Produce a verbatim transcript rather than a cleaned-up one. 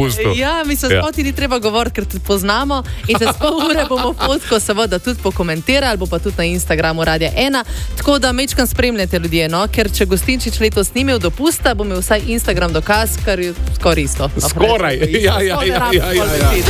dopustu. Ja, mislim, Ja. spoti ni treba govoriti, ker te poznamo in čez pol ure bomo fotko seveda tudi pokomentirali, bo pa tudi na Instagramu Radia ena, tako da mečkam spremljate ljudje, no, ker če Gostinčič letos ni imel dopusta, bo imel vsaj Instagram dokaz, kar je skoraj isto. Skoraj, ja, ja, ja, ja, ja, ja.